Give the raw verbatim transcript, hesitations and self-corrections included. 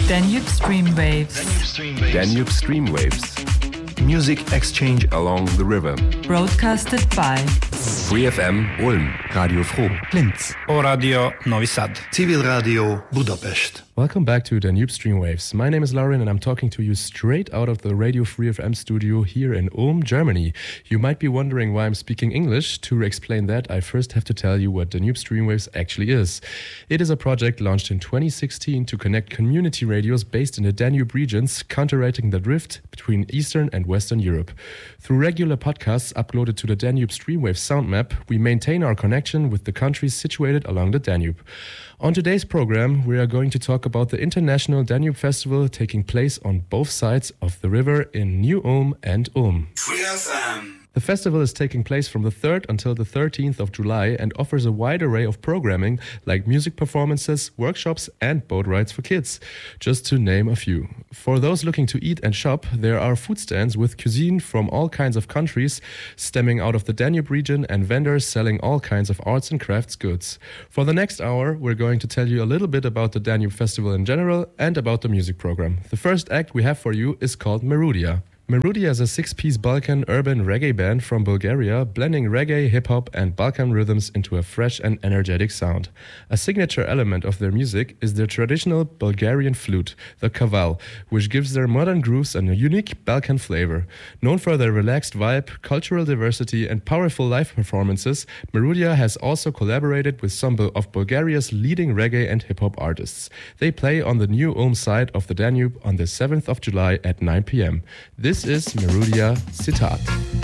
Danube Streamwaves. Danube Streamwaves. Music exchange along the river. Broadcasted by Free F M Ulm, Radio Froh Linz, O Radio Novi Sad, Civil Radio Budapest. Welcome back to Danube Streamwaves. My name is Lauren and I'm talking to you straight out of the Radio Free F M studio here in Ulm, Germany. You might be wondering why I'm speaking English. To explain that, I first have to tell you what Danube Streamwaves actually is. It is a project launched in twenty sixteen to connect community radios based in the Danube regions, counteracting the rift between Eastern and Western Europe. Through regular podcasts uploaded to the Danube Streamwaves sound map, we maintain our connection with the countries situated along the Danube. On today's program, we are going to talk about the International Danube Festival taking place on both sides of the river in New Ulm and Ulm. Free F M. The festival is taking place from the third until the thirteenth of July and offers a wide array of programming like music performances, workshops and boat rides for kids, just to name a few. For those looking to eat and shop, there are food stands with cuisine from all kinds of countries stemming out of the Danube region and vendors selling all kinds of arts and crafts goods. For the next hour, we're going to tell you a little bit about the Danube Festival in general and about the music program. The first act we have for you is called Merudia. Merudia is a six-piece Balkan urban reggae band from Bulgaria, blending reggae, hip-hop and Balkan rhythms into a fresh and energetic sound. A signature element of their music is their traditional Bulgarian flute, the kaval, which gives their modern grooves a unique Balkan flavor. Known for their relaxed vibe, cultural diversity and powerful live performances, Merudia has also collaborated with some of Bulgaria's leading reggae and hip-hop artists. They play on the New Ulm side of the Danube on the seventh of July at nine p.m. This This is Merudia Citat.